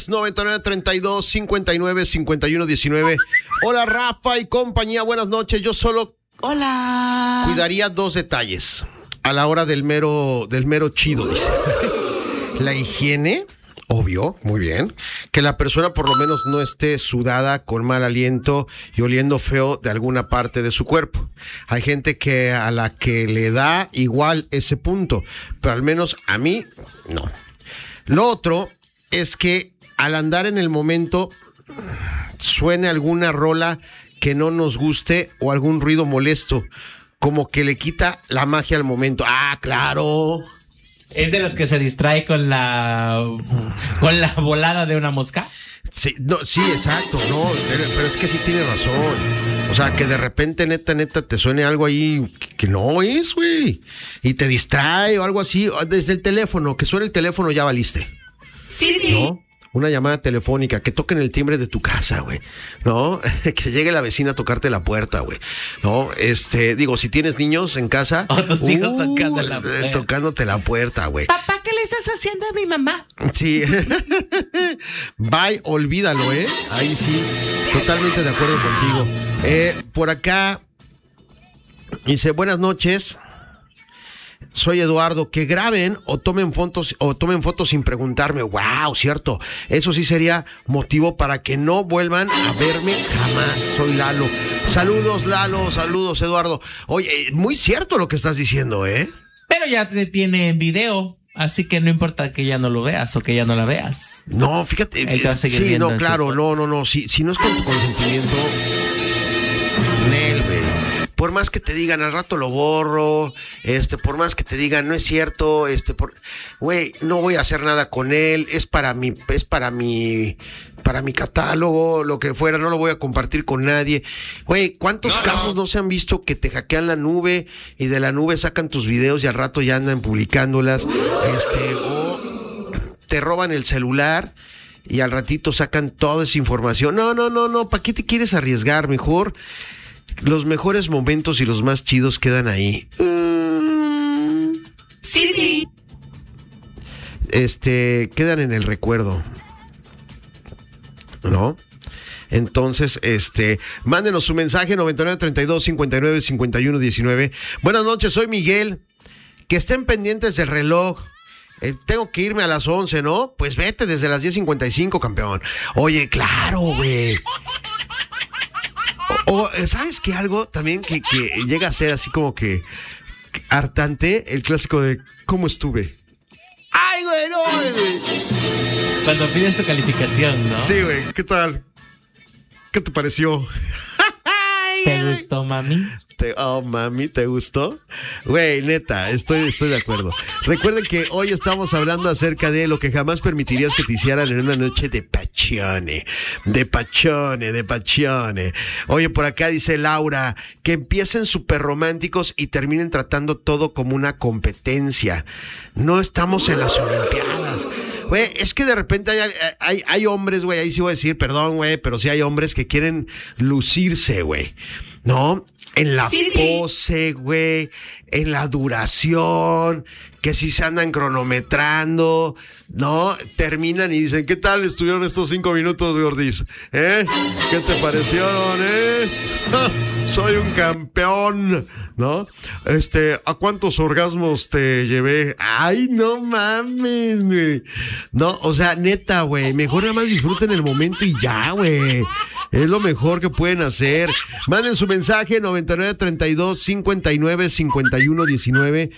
9932-595119. Hola Rafa y compañía, buenas noches. Yo solo cuidaría dos detalles a la hora del mero chido, dice. La higiene, obvio, muy bien. Que la persona por lo menos no esté sudada, con mal aliento y oliendo feo de alguna parte de su cuerpo. Hay gente que a la que le da igual ese punto, pero al menos a mí, no. Lo otro es que al andar en el momento suene alguna rola que no nos guste o algún ruido molesto, como que le quita la magia al momento. Ah, claro. ¿Es de los que se distrae con la volada de una mosca? Sí, no, sí, exacto, no, pero es que sí tiene razón. O sea, que de repente, neta, te suene algo ahí que no es, güey. Y te distrae o algo así. Desde el teléfono, que suene el teléfono, ya valiste. Sí. ¿No? Una llamada telefónica, que toquen el timbre de tu casa, güey, ¿no? Que llegue la vecina a tocarte la puerta, güey, ¿no? Digo, si tienes niños en casa... O tus hijos tocando la puerta. Tocándote la puerta, güey. Papá, ¿qué le estás haciendo a mi mamá? Sí. Bye, olvídalo, ¿eh? Ahí sí, totalmente de acuerdo contigo. Por acá, dice, buenas noches. Soy Eduardo, que graben o tomen fotos sin preguntarme. Wow, cierto. Eso sí sería motivo para que no vuelvan a verme jamás. Soy Lalo. Saludos, Lalo. Saludos, Eduardo. Oye, muy cierto lo que estás diciendo, ¿eh? Pero ya te tiene en video, así que no importa que ya no lo veas o que ya no la veas. No, fíjate. Sí, no, claro, no. Si no es con tu consentimiento, Nel, güey. Por más que te digan, al rato lo borro, por más que te digan, no es cierto, güey, no voy a hacer nada con él, es para mi catálogo, lo que fuera, no lo voy a compartir con nadie. Güey, ¿cuántos casos no se han visto que te hackean la nube y de la nube sacan tus videos y al rato ya andan publicándolas, o te roban el celular y al ratito sacan toda esa información? No, ¿para qué te quieres arriesgar? Mejor los mejores momentos y los más chidos quedan ahí. Sí. Quedan en el recuerdo, ¿no? Entonces, mándenos su mensaje 9932-595119. Buenas noches, soy Miguel. Que estén pendientes del reloj. Tengo que irme a las 11, ¿no? Pues vete desde las 10:55, campeón. Oye, claro, güey. O, ¿sabes qué? Algo también que llega a ser así como que hartante, el clásico de ¿cómo estuve? ¡Ay, güey, no, güey! Cuando pides tu calificación, ¿no? Sí, güey, ¿qué tal? ¿Qué te pareció? ¿Te gustó, mami? Mami, ¿te gustó? Güey, neta, estoy de acuerdo. Recuerden que hoy estamos hablando acerca de lo que jamás permitirías que te hicieran en una noche de passione. Oye, por acá dice Laura, que empiecen súper románticos y terminen tratando todo como una competencia. No estamos en las Olimpiadas. Güey, es que de repente hay hombres, güey, ahí sí voy a decir, perdón, güey, pero sí hay hombres que quieren lucirse, güey, ¿no? En la pose, güey, en la duración, que si se andan cronometrando, ¿no? Terminan y dicen, ¿qué tal estuvieron estos 5 minutos, Gordis? ¿Qué te parecieron, Soy un campeón, ¿no? ¿A cuántos orgasmos te llevé? Ay, no mames, güey. No, o sea, neta, güey, mejor nada más disfruten el momento y ya, güey. Es lo mejor que pueden hacer. Manden su mensaje 9932-595119,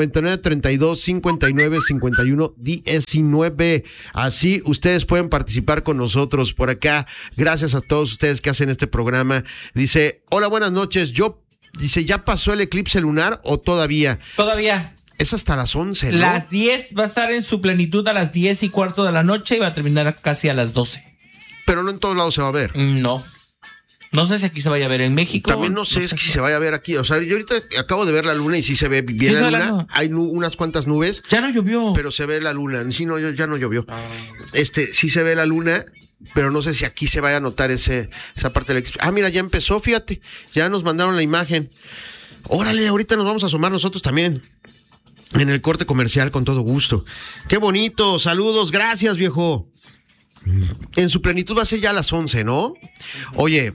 9932-595119. Así ustedes pueden participar con nosotros por acá. Gracias a todos ustedes que hacen este programa. Dice, hola, buenas noches. Dice, ¿ya pasó el eclipse lunar o todavía? Todavía. Es hasta las 11, ¿no? Las 10, va a estar en su plenitud a las 10:15 de la noche y va a terminar casi a las 12. Pero no en todos lados se va a ver. No sé si aquí se vaya a ver en México. También no sé si se vaya a ver aquí. O sea, yo ahorita acabo de ver la luna y sí se ve bien la luna. Hay unas cuantas nubes. Ya no llovió. Pero se ve la luna. Sí, no, ya no llovió. Sí se ve la luna, pero no sé si aquí se vaya a notar esa parte del eclipse. Mira, ya empezó, fíjate. Ya nos mandaron la imagen. Órale, ahorita nos vamos a asomar nosotros también. En el corte comercial, con todo gusto. ¡Qué bonito! Saludos, gracias, viejo. En su plenitud va a ser ya a las 11, ¿no? Oye,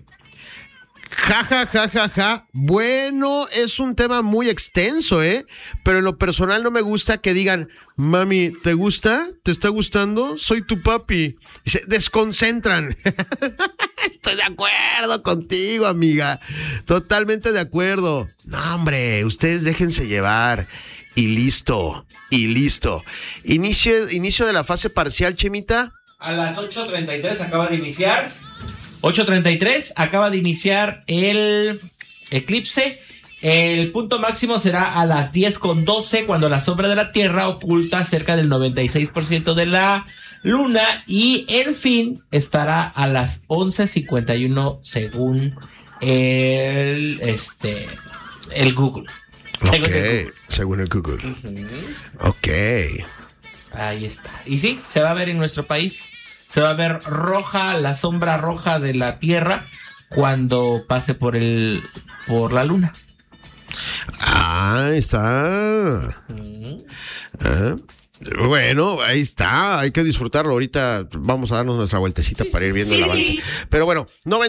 ja. Bueno, es un tema muy extenso, ¿eh? Pero en lo personal no me gusta que digan, mami, ¿te gusta? ¿Te está gustando? Soy tu papi. Y se desconcentran. Estoy de acuerdo contigo, amiga. Totalmente de acuerdo. No, hombre, ustedes déjense llevar. Y listo. Inicio de la fase parcial, Chemita. A las 8:33 acaba de iniciar. 8:33 acaba de iniciar el eclipse. El punto máximo será a las 10:12 cuando la sombra de la Tierra oculta cerca del 96% de la Luna y en fin estará a las 11:51 según el Google. Según el Google. Uh-huh. Ok. Ahí está. Y sí, se va a ver en nuestro país. Se va a ver roja, la sombra roja de la Tierra cuando pase por la Luna. Ah, está. Bueno, ahí está, hay que disfrutarlo. Ahorita vamos a darnos nuestra vueltecita para ir viendo el avance. Pero bueno,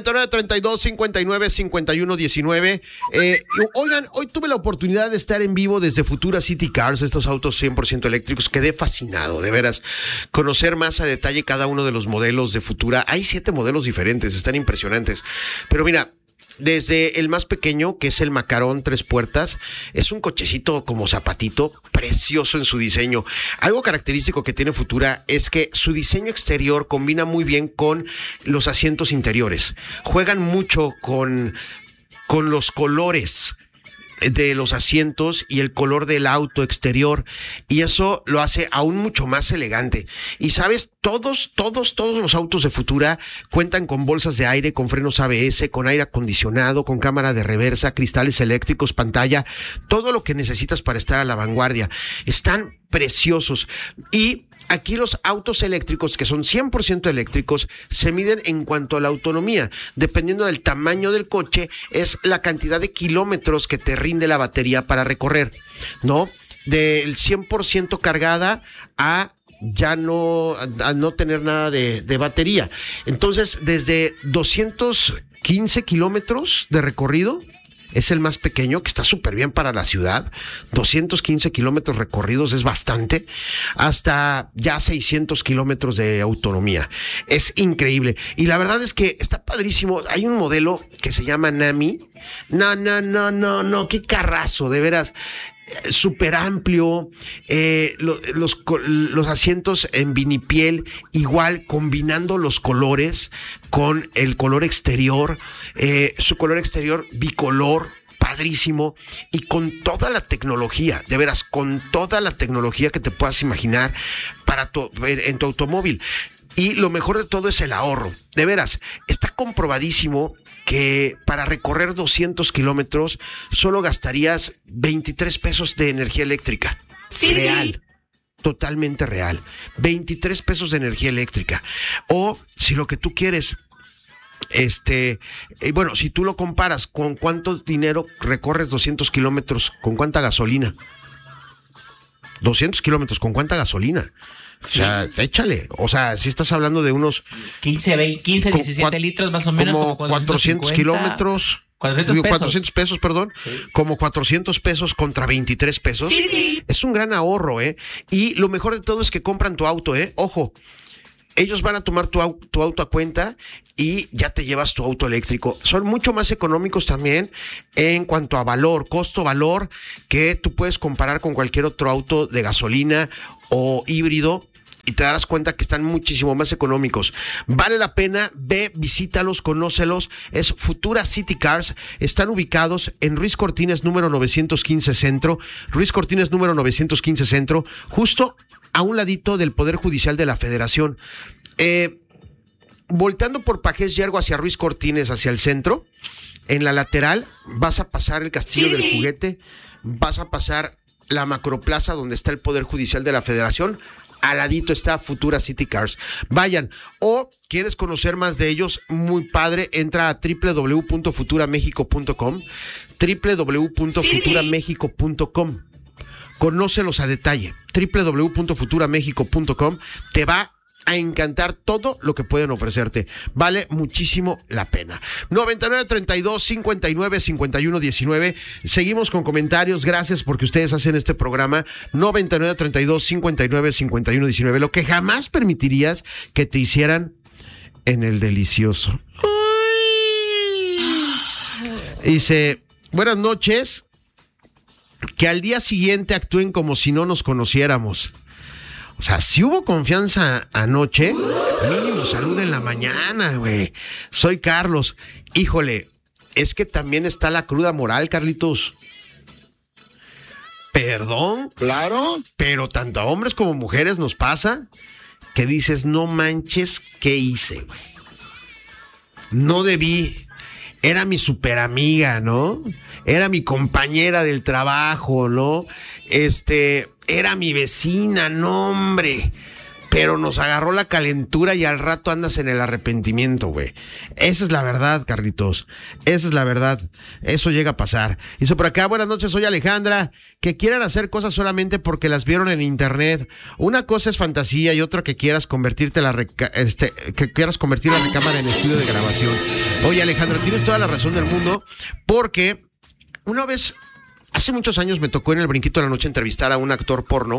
9932-595119. Oigan, hoy tuve la oportunidad de estar en vivo desde Futura City Cars, estos autos 100% eléctricos. Quedé fascinado, de veras. Conocer más a detalle cada uno de los modelos de Futura. Hay 7 modelos diferentes, están impresionantes. Pero mira, desde el más pequeño, que es el Macarón 3 puertas, es un cochecito como zapatito, precioso en su diseño. Algo característico que tiene Futura es que su diseño exterior combina muy bien con los asientos interiores. Juegan mucho con los colores de los asientos y el color del auto exterior, y eso lo hace aún mucho más elegante. Y sabes, todos los autos de Futura cuentan con bolsas de aire, con frenos ABS, con aire acondicionado, con cámara de reversa, cristales eléctricos, pantalla, todo lo que necesitas para estar a la vanguardia. Están preciosos. Y aquí los autos eléctricos, que son 100% eléctricos, se miden en cuanto a la autonomía. Dependiendo del tamaño del coche, es la cantidad de kilómetros que te rinde la batería para recorrer, ¿no? Del 100% cargada a no tener nada de batería. Entonces, desde 215 kilómetros de recorrido, es el más pequeño, que está súper bien para la ciudad. 215 kilómetros recorridos es bastante. Hasta ya 600 kilómetros de autonomía. Es increíble. Y la verdad es que está padrísimo. Hay un modelo que se llama Nami. No. Qué carrazo, de veras. Súper amplio, los asientos en vinipiel, igual combinando los colores con el color exterior, su color exterior bicolor, padrísimo, y con toda la tecnología, de veras, con toda la tecnología que te puedas imaginar en tu automóvil. Y lo mejor de todo es el ahorro, de veras, está comprobadísimo que para recorrer 200 kilómetros solo gastarías 23 pesos de energía eléctrica. Real. Totalmente real. 23 pesos de energía eléctrica. O si lo que tú quieres, bueno, si tú lo comparas con cuánto dinero recorres 200 kilómetros, ¿con cuánta gasolina? 200 kilómetros, ¿con cuánta gasolina? O sea, échale. O sea, si estás hablando de unos 15, 17 litros más o menos. Como 400 kilómetros. 400 pesos, perdón. Sí. Como 400 pesos contra 23 pesos. Sí. Es un gran ahorro, ¿eh? Y lo mejor de todo es que compran tu auto, ¿eh? Ojo. Ellos van a tomar tu auto a cuenta y ya te llevas tu auto eléctrico. Son mucho más económicos también en cuanto a valor, costo-valor, que tú puedes comparar con cualquier otro auto de gasolina o híbrido. Y te darás cuenta que están muchísimo más económicos. Vale la pena, ve, visítalos, conócelos. Es Futura City Cars. Están ubicados en Ruiz Cortines número 915 Centro. Ruiz Cortines número 915 Centro, justo a un ladito del Poder Judicial de la Federación. Volteando por Pajés Yergo hacia Ruiz Cortines, hacia el centro, en la lateral vas a pasar el Castillo del Juguete, vas a pasar la Macroplaza donde está el Poder Judicial de la Federación. Al ladito está Futura City Cars. Vayan. O quieres conocer más de ellos, muy padre, entra a www.futuramexico.com, www.futuramexico.com. Conócelos a detalle. www.futuramexico.com. Te va a encantar todo lo que pueden ofrecerte. Vale muchísimo la pena. 9932-595119. Seguimos con comentarios. Gracias porque ustedes hacen este programa. 9932-595119. Lo que jamás permitirías que te hicieran en el delicioso. Dice, buenas noches. Que al día siguiente actúen como si no nos conociéramos. O sea, si hubo confianza anoche, mínimo salud en la mañana, güey. Soy Carlos. Híjole, es que también está la cruda moral, Carlitos. Perdón. Claro. Pero tanto a hombres como mujeres nos pasa que dices, no manches, ¿qué hice, güey? No debí. Era mi super amiga, ¿no? Era mi compañera del trabajo, ¿no? Era mi vecina, no, hombre. Pero nos agarró la calentura y al rato andas en el arrepentimiento, güey. Esa es la verdad, Carlitos. Esa es la verdad. Eso llega a pasar. Dice por acá, buenas noches, soy Alejandra. Que quieran hacer cosas solamente porque las vieron en internet. Una cosa es fantasía y otra que quieras convertirte que quieras convertir la recámara en estudio de grabación. Oye, Alejandra, tienes toda la razón del mundo, porque una vez, hace muchos años, me tocó en el Brinquito de la Noche entrevistar a un actor porno.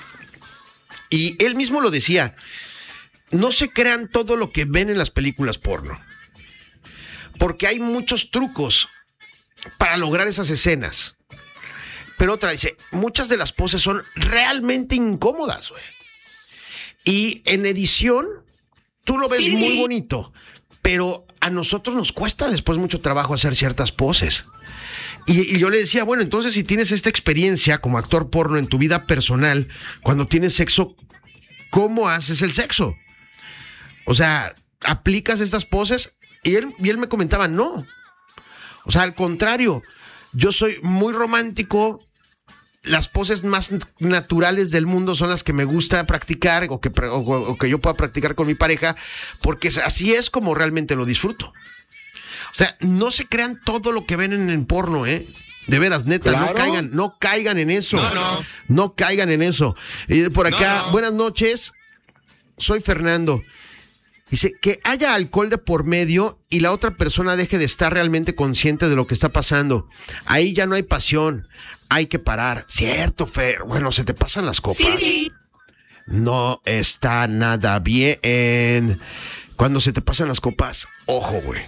Y él mismo lo decía, no se crean todo lo que ven en las películas porno, porque hay muchos trucos para lograr esas escenas. Pero otra dice, muchas de las poses son realmente incómodas, güey. Y en edición, tú lo ves muy bonito, pero a nosotros nos cuesta después mucho trabajo hacer ciertas poses. Y yo le decía, bueno, entonces si tienes esta experiencia como actor porno en tu vida personal, cuando tienes sexo, ¿cómo haces el sexo? O sea, ¿aplicas estas poses? Y él me comentaba, no. O sea, al contrario, yo soy muy romántico. Las poses más naturales del mundo son las que me gusta practicar o que yo pueda practicar con mi pareja, porque así es como realmente lo disfruto. O sea, no se crean todo lo que ven en el porno, ¿eh? De veras, neta, claro. no caigan en eso. No caigan en eso. Y por acá, buenas noches. Soy Fernando. Dice, que haya alcohol de por medio y la otra persona deje de estar realmente consciente de lo que está pasando. Ahí ya no hay pasión. Hay que parar. Cierto, Fer. Bueno, se te pasan las copas. Sí. No está nada bien. Cuando se te pasan las copas, ojo, güey.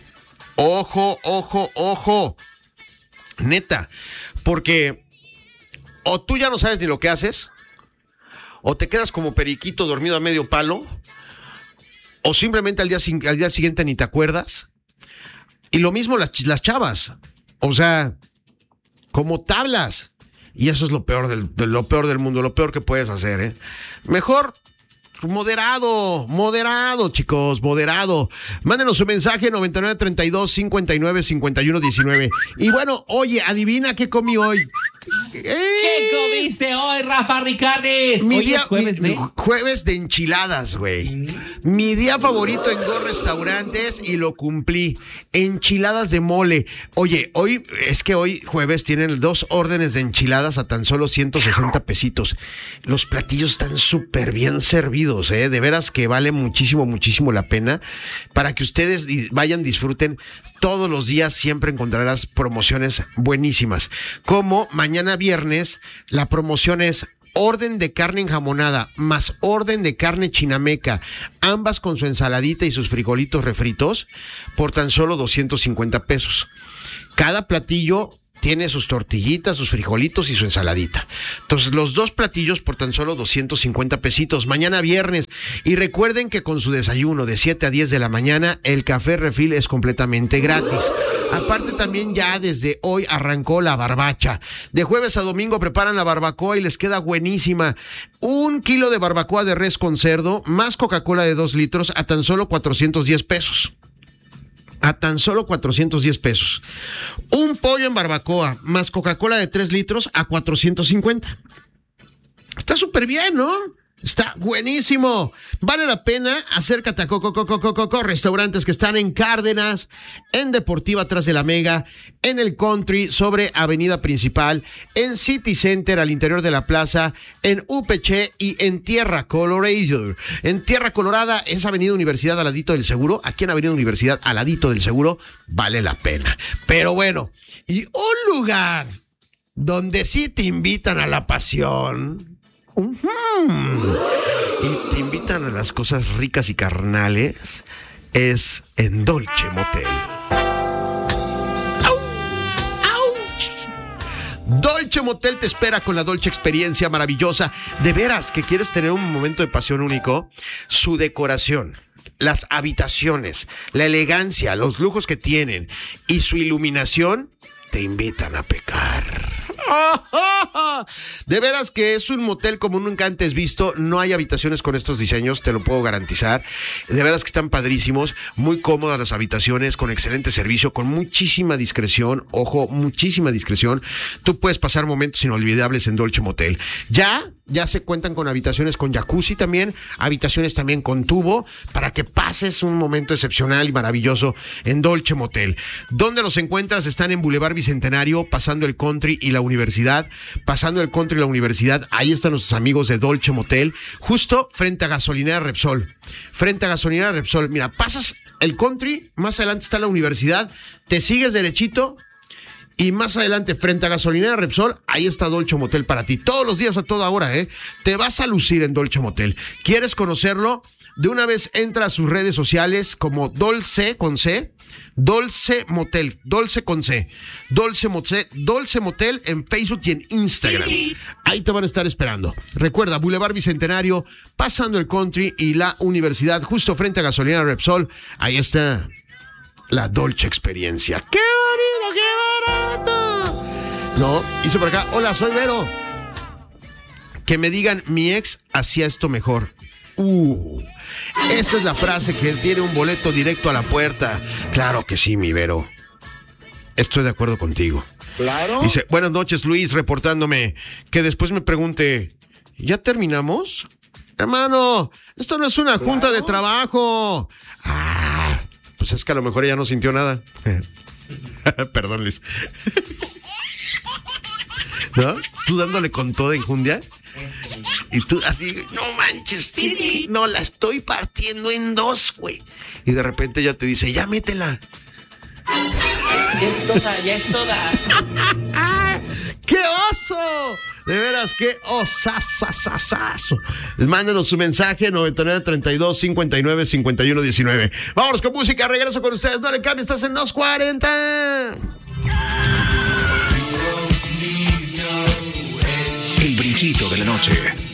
Ojo. Neta, porque o tú ya no sabes ni lo que haces, o te quedas como periquito dormido a medio palo, o simplemente al día siguiente ni te acuerdas. Y lo mismo las chavas, o sea, como tablas. Y eso es lo peor del mundo, lo peor que puedes hacer, ¿eh? Mejor moderado, chicos, moderado. Mándenos su mensaje 9932-595119. Y bueno, oye, adivina qué comí hoy. ¿Qué comiste hoy, Rafa Ricardes? Hoy es jueves de enchiladas, güey. Mi día favorito en Go Restaurantes y lo cumplí. Enchiladas de mole. Oye, hoy jueves tienen 2 órdenes de enchiladas a tan solo 160 pesitos. Los platillos están súper bien servidos. De veras que vale muchísimo la pena para que ustedes vayan, disfruten todos los días. Siempre encontrarás promociones buenísimas, como mañana viernes la promoción es orden de carne enjamonada más orden de carne chinameca, ambas con su ensaladita y sus frijolitos refritos por tan solo 250 pesos. Cada platillo tiene sus tortillitas, sus frijolitos y su ensaladita. Entonces, los 2 platillos por tan solo 250 pesitos. Mañana viernes. Y recuerden que con su desayuno de 7 a 10 de la mañana, el café refill es completamente gratis. Aparte, también ya desde hoy arrancó la barbacha. De jueves a domingo preparan la barbacoa y les queda buenísima. 1 kilo de barbacoa de res con cerdo, más Coca-Cola de 2 litros a tan solo 410 pesos. A tan solo 410 pesos. Un pollo en barbacoa más Coca-Cola de 3 litros a 450. Está súper bien, ¿no? Está buenísimo. Vale la pena. Acércate a Coco restaurantes que están en Cárdenas, en Deportiva atrás de la Mega, en el Country sobre Avenida Principal, en City Center al interior de la plaza, en UPC y en Tierra Colorado. En Tierra Colorada es Avenida Universidad al ladito del Seguro. Aquí en Avenida Universidad al ladito del Seguro vale la pena. Pero bueno, y un lugar donde sí te invitan a la pasión. Y te invitan a las cosas ricas y carnales. Es en Dolce Motel. Dolce Motel te espera con la Dolce experiencia maravillosa. De veras que quieres tener un momento de pasión único. Su decoración, las habitaciones, la elegancia, los lujos que tienen y su iluminación te invitan a pecar. De veras que es un motel como nunca antes visto. No hay habitaciones con estos diseños, te lo puedo garantizar. De veras que están padrísimos, muy cómodas las habitaciones, con excelente servicio, con muchísima discreción. Ojo, muchísima discreción. Tú puedes pasar momentos inolvidables en Dolce Motel. Ya se cuentan con habitaciones con jacuzzi también, habitaciones también con tubo, para que pases un momento excepcional y maravilloso en Dolce Motel. ¿Dónde los encuentras? Están en Boulevard Bicentenario, pasando el Country y la Universidad. Pasando el Country y la Universidad, ahí están nuestros amigos de Dolce Motel, justo frente a Gasolinera Repsol. Frente a Gasolinera Repsol, mira, pasas el Country, más adelante está la Universidad, te sigues derechito. Y más adelante, frente a Gasolinera Repsol, ahí está Dolce Motel para ti. Todos los días, a toda hora, te vas a lucir en Dolce Motel. ¿Quieres conocerlo? De una vez entra a sus redes sociales como Dolce con C, Dolce Motel, Dolce con C, Dolce Motel en Facebook y en Instagram. Ahí te van a estar esperando. Recuerda, Boulevard Bicentenario, pasando el Country y la Universidad, justo frente a Gasolinera Repsol. Ahí está la Dolce experiencia. ¡Qué bonito, qué barato! No, hice por acá. Hola, soy Vero. Que me digan, mi ex hacía esto mejor. Esa es la frase que tiene un boleto directo a la puerta. Claro que sí, mi Vero. Estoy de acuerdo contigo. Claro. Dice, buenas noches, Luis, reportándome. Que después me pregunte, ¿ya terminamos? Hermano, esto no es una junta de trabajo. Pues es que a lo mejor ella no sintió nada. Perdón, Luis. ¿No? Tú dándole con toda enjundia. Y tú así, no manches, sí. No, la estoy partiendo en dos, güey. Y de repente ella te dice, ya métela. Ya es toda. ¡Qué oso! De veras, qué osasasasazo. Mándenos su mensaje 9932-595119. Vámonos con música, regreso con ustedes. No le cambie, estás en 240. El brinquito de la noche.